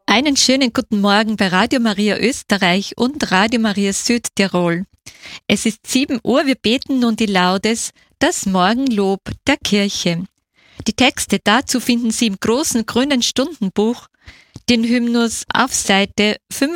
Einen schönen guten Morgen bei Radio Maria Österreich und Radio Maria Südtirol. Es ist 7 Uhr, wir beten nun die Laudes, das Morgenlob der Kirche. Die Texte dazu finden Sie im großen grünen Stundenbuch, den Hymnus auf Seite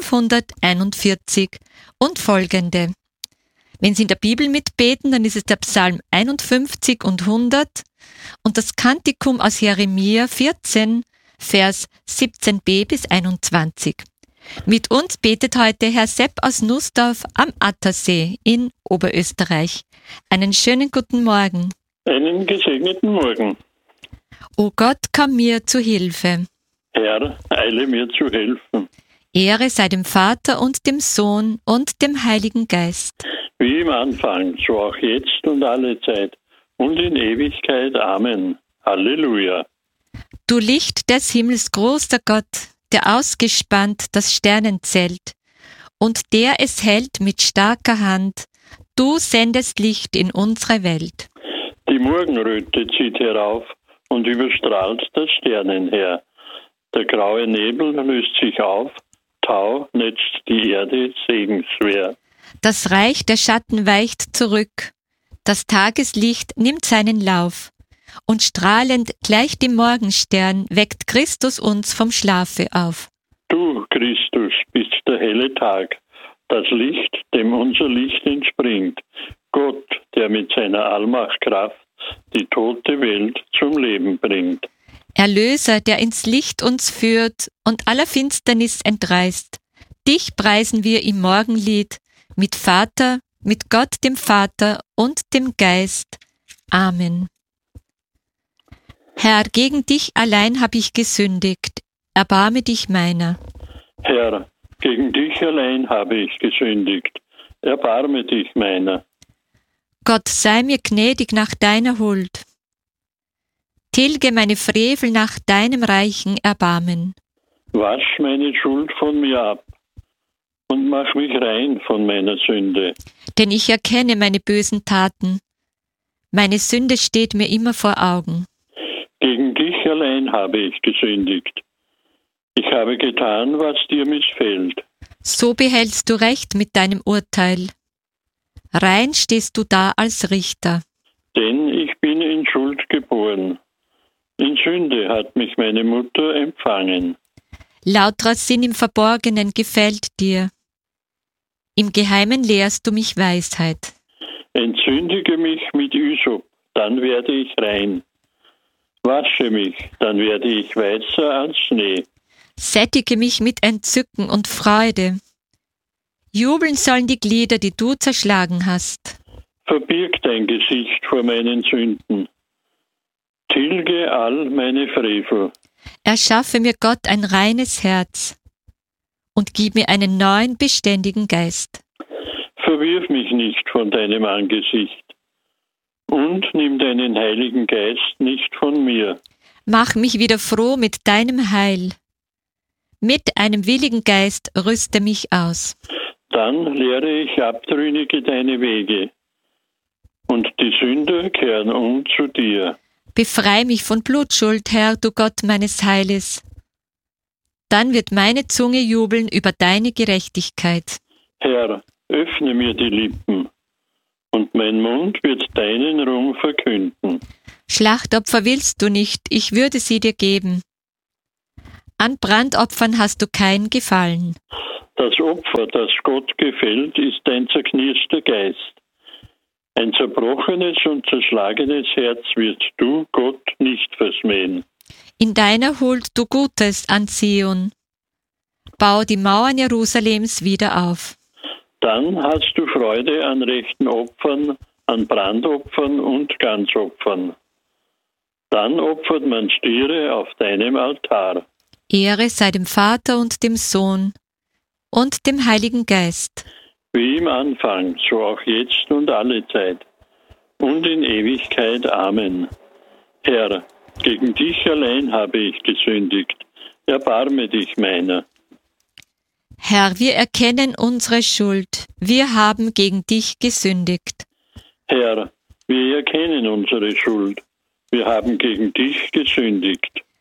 541 und folgende. Wenn Sie in der Bibel mitbeten, dann ist es der Psalm 51 und 100 und das Kantikum aus Jeremia 14, Vers 17b bis 21. Mit uns betet heute Herr Sepp aus Nussdorf am Attersee in Oberösterreich. Einen schönen guten Morgen. Einen gesegneten Morgen. O Gott, komm mir zu Hilfe. Herr, eile mir zu helfen. Ehre sei dem Vater und dem Sohn und dem Heiligen Geist. Wie im Anfang, so auch jetzt und alle Zeit und in Ewigkeit. Amen. Halleluja. Du Licht des Himmels, großer Gott, der ausgespannt das Sternenzelt und der es hält mit starker Hand, du sendest Licht in unsere Welt. Die Morgenröte zieht herauf und überstrahlt das Sternenheer. Der graue Nebel löst sich auf, Tau netzt die Erde segensschwer. Das Reich der Schatten weicht zurück, das Tageslicht nimmt seinen Lauf. Und strahlend gleich dem Morgenstern weckt Christus uns vom Schlafe auf. Du, Christus, bist der helle Tag, das Licht, dem unser Licht entspringt. Gott, der mit seiner Allmachtkraft die tote Welt zum Leben bringt. Erlöser, der ins Licht uns führt und aller Finsternis entreißt. Dich preisen wir im Morgenlied mit Vater, mit Gott dem Vater und dem Geist. Amen. Herr, gegen dich allein hab ich gesündigt, erbarme dich meiner. Herr, gegen dich allein habe ich gesündigt, erbarme dich meiner. Gott, sei mir gnädig nach deiner Huld. Tilge meine Frevel nach deinem reichen Erbarmen. Wasch meine Schuld von mir ab und mach mich rein von meiner Sünde. Denn ich erkenne meine bösen Taten. Meine Sünde steht mir immer vor Augen. Gegen dich allein habe ich gesündigt. Ich habe getan, was dir missfällt. So behältst du Recht mit deinem Urteil. Rein stehst du da als Richter. Denn ich bin in Schuld geboren. In Sünde hat mich meine Mutter empfangen. Lauterer Sinn im Verborgenen gefällt dir. Im Geheimen lehrst du mich Weisheit. Entsündige mich mit Ysop, dann werde ich rein. Wasche mich, dann werde ich weißer als Schnee. Sättige mich mit Entzücken und Freude. Jubeln sollen die Glieder, die du zerschlagen hast. Verbirg dein Gesicht vor meinen Sünden. Tilge all meine Frevel. Erschaffe mir Gott ein reines Herz und gib mir einen neuen, beständigen Geist. Verwirf mich nicht von deinem Angesicht und nimm deinen Heiligen Geist nicht von mir. Mach mich wieder froh mit deinem Heil. Mit einem willigen Geist rüste mich aus. Dann lehre ich Abtrünnige deine Wege und die Sünder kehren um zu dir. Befrei mich von Blutschuld, Herr, du Gott meines Heiles. Dann wird meine Zunge jubeln über deine Gerechtigkeit. Herr, öffne mir die Lippen, und mein Mund wird deinen Ruhm verkünden. Schlachtopfer willst du nicht, ich würde sie dir geben. An Brandopfern hast du kein Gefallen. Das Opfer, das Gott gefällt, ist dein zerknirschter Geist. Ein zerbrochenes und zerschlagenes Herz wirst du, Gott, nicht versmähen. In deiner Huld du Gutes an Zion. Bau die Mauern Jerusalems wieder auf. Dann hast du Freude an rechten Opfern, an Brandopfern und Ganzopfern. Dann opfert man Stiere auf deinem Altar. Ehre sei dem Vater und dem Sohn und dem Heiligen Geist. Wie im Anfang, so auch jetzt und alle Zeit und in Ewigkeit. Amen. Herr, gegen dich allein habe ich gesündigt. Erbarme dich meiner. Herr, wir erkennen unsere Schuld. Wir haben gegen dich gesündigt. Herr, wir erkennen unsere Schuld. Wir haben gegen dich gesündigt.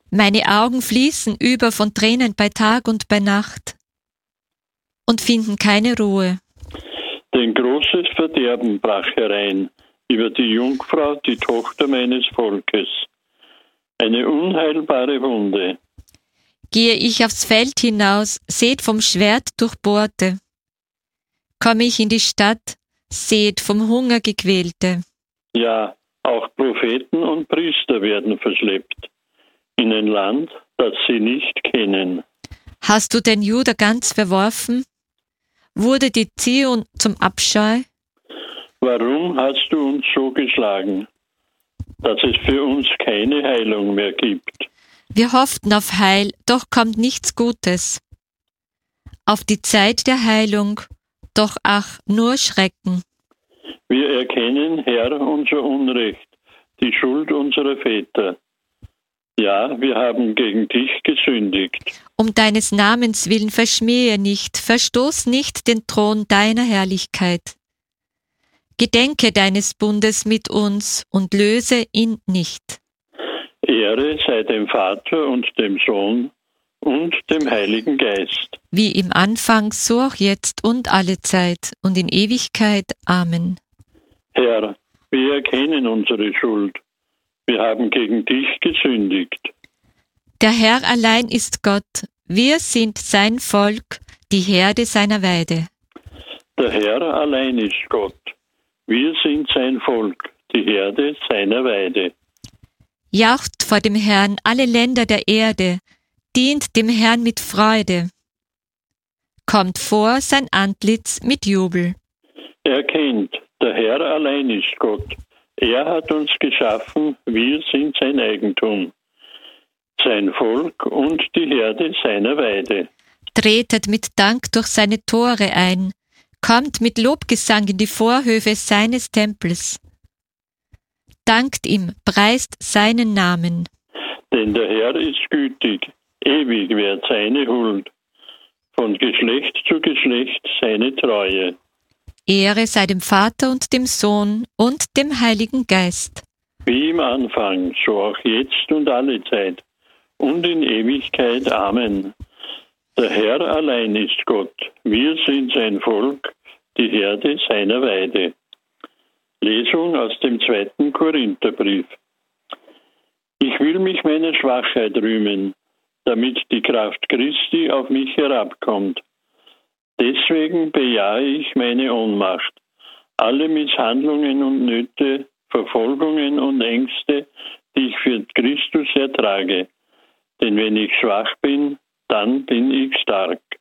Meine Augen fließen über von Tränen bei Tag und bei Nacht und finden keine Ruhe. Denn großes Verderben brach herein über die Jungfrau, die Tochter meines Volkes. Eine unheilbare Wunde. Gehe ich aufs Feld hinaus, seht vom Schwert durchbohrte. Komme ich in die Stadt, seht vom Hunger gequälte. Ja, auch Propheten und Priester werden verschleppt in ein Land, das sie nicht kennen. Hast du den Juda ganz verworfen? Wurde die Zion zum Abscheu? Warum hast du uns so geschlagen, dass es für uns keine Heilung mehr gibt? Wir hofften auf Heil, doch kommt nichts Gutes. Auf die Zeit der Heilung, doch ach, nur Schrecken. Wir erkennen, Herr, unser Unrecht, die Schuld unserer Väter. Ja, wir haben gegen dich gesündigt. Um deines Namens willen verschmähe nicht, verstoß nicht den Thron deiner Herrlichkeit. Gedenke deines Bundes mit uns und löse ihn nicht. Ehre sei dem Vater und dem Sohn und dem Heiligen Geist. Wie im Anfang, so auch jetzt und alle Zeit und in Ewigkeit. Amen. Herr, wir erkennen unsere Schuld. Wir haben gegen dich gesündigt. Der Herr allein ist Gott, wir sind sein Volk, die Herde seiner Weide. Der Herr allein ist Gott. Wir sind sein Volk, die Herde seiner Weide. Jauchzt vor dem Herrn alle Länder der Erde, dient dem Herrn mit Freude. Kommt vor sein Antlitz mit Jubel. Erkennt, der Herr allein ist Gott. Er hat uns geschaffen, wir sind sein Eigentum, sein Volk und die Herde seiner Weide. Tretet mit Dank durch seine Tore ein, kommt mit Lobgesang in die Vorhöfe seines Tempels. Dankt ihm, preist seinen Namen. Denn der Herr ist gütig, ewig währt seine Huld, von Geschlecht zu Geschlecht seine Treue. Ehre sei dem Vater und dem Sohn und dem Heiligen Geist. Wie im Anfang, so auch jetzt und alle Zeit und in Ewigkeit. Amen. Der Herr allein ist Gott, wir sind sein Volk, die Herde seiner Weide. Lesung aus dem 2. Korintherbrief. Ich will mich meiner Schwachheit rühmen, damit die Kraft Christi auf mich herabkommt. Deswegen bejahe ich meine Ohnmacht, alle Misshandlungen und Nöte, Verfolgungen und Ängste, die ich für Christus ertrage. Denn wenn ich schwach bin, dann bin ich stark.